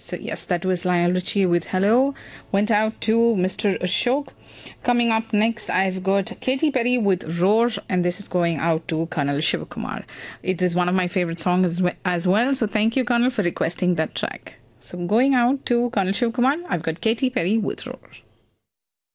So, yes, that was Lionel Richie with Hello. Went out to Mr. Ashok. Coming up next, I've got Katy Perry with Roar, and this is going out to Colonel Shivakumar. It is one of my favorite songs as well, so thank you, Colonel, for requesting that track. So, going out to Colonel Shivakumar, I've got Katy Perry with Roar.